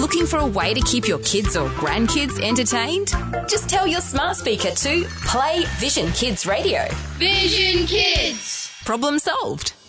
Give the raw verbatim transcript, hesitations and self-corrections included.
Looking for a way to keep your kids or grandkids entertained? Just tell your smart speaker to play Vision Kids Radio. Vision Kids! Problem solved.